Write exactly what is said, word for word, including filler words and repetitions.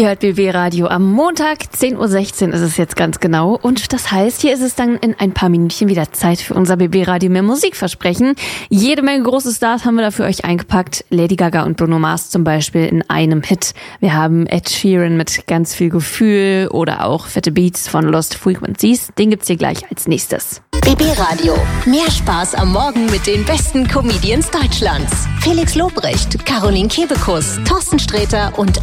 hört B B Radio am Montag, zehn Uhr sechzehn ist es jetzt ganz genau. Und das heißt, hier ist es dann in ein paar Minütchen wieder Zeit für unser B B Radio mehr Musikversprechen. Jede Menge große Stars haben wir da für euch eingepackt. Lady Gaga und Bruno Mars zum Beispiel in einem Hit. Wir haben Ed Sheeran mit ganz viel Gefühl oder auch fette Beats von Lost Frequencies. Den gibt's hier gleich als nächstes. B B Radio. Mehr Spaß am Morgen mit den besten Comedians Deutschlands. Felix Lobrecht, Caroline Kebekus, Thorsten Sträter und